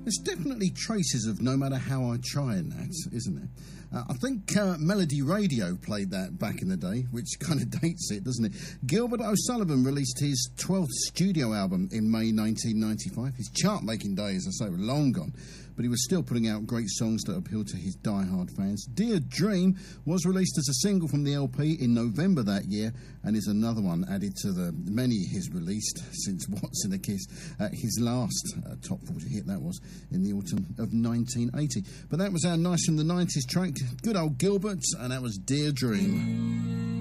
There's definitely traces of No Matter How I Try in that, isn't there? I think Melody Radio played that back in the day, which kind of dates it, doesn't it? Gilbert O'Sullivan released his 12th studio album in May 1995. His chart-making days, I say, were long gone, but he was still putting out great songs that appealed to his die-hard fans. Dear Dream was released as a single from the LP in November that year, and is another one added to the many he's released since What's in a Kiss. His last top 40 hit, that was, in the autumn of 1980. But that was our nice from the 90s track, good old Gilbert, and that was Dear Dream.